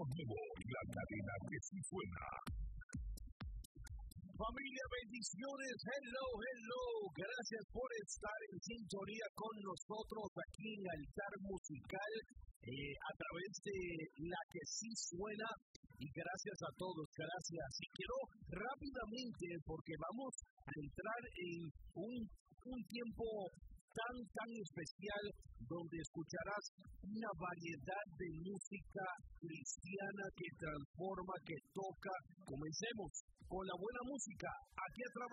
vivo, la cadena que sí suena. Familia, bendiciones, hello, gracias por estar en sintonía con nosotros aquí en Altar Musical a través de la que sí suena, y gracias a todos, gracias. Y quiero rápidamente, porque vamos a entrar en un tiempo tan especial donde escucharás una variedad de música cristiana que transforma, que toca. Comencemos con la buena música aquí a través